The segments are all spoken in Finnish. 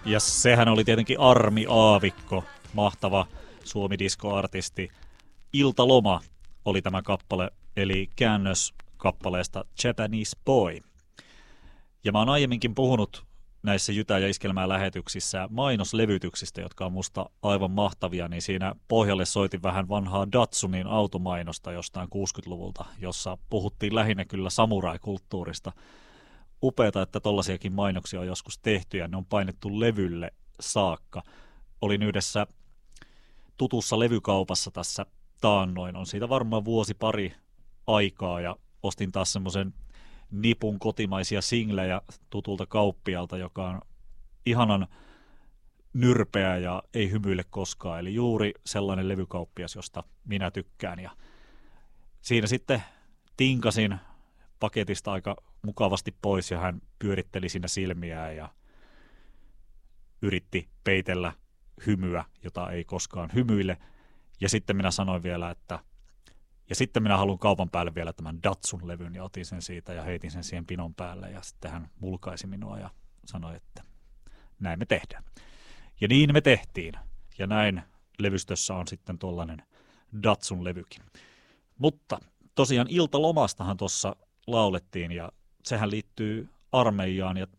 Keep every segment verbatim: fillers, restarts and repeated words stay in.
Ja sehän oli tietenkin Armi Aavikko, mahtava Suomi-disko-artisti. Iltaloma oli tämä kappale, eli käännös kappaleesta Japanese Boy. Ja mä oon aiemminkin puhunut näissä Jytä- ja Iskelmää-lähetyksissä mainoslevytyksistä, jotka on musta aivan mahtavia, niin siinä pohjalle soitin vähän vanhaa Datsunin automainosta jostain kuusikymmentäluvulta, jossa puhuttiin lähinnä kyllä samurai-kulttuurista. Upeata, että tollaisiakin mainoksia on joskus tehty ja ne on painettu levylle saakka. Olin yhdessä tutussa levykaupassa tässä taannoin, on siitä varmaan vuosi pari aikaa ja ostin taas semmoisen nipun kotimaisia singlejä tutulta kauppialta, joka on ihanan nyrpeä ja ei hymyile koskaan. Eli juuri sellainen levykauppias, josta minä tykkään. Ja siinä sitten tinkasin paketista aika mukavasti pois ja hän pyöritteli siinä silmiään ja yritti peitellä hymyä, jota ei koskaan hymyile. Ja sitten minä sanoin vielä, että ja sitten minä haluan kaupan päälle vielä tämän Datsun levyn ja otin sen siitä ja heitin sen siihen pinon päälle ja sitten hän mulkaisi minua ja sanoi, että näin me tehdään. Ja niin me tehtiin ja näin levystössä on sitten tuollainen Datsun levykin. Mutta tosiaan iltalomastahan tuossa laulettiin ja sehän liittyy armeijaan ja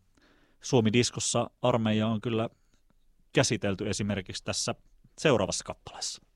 Suomi-diskossa armeija on kyllä käsitelty esimerkiksi tässä seuraavassa kappaleessa.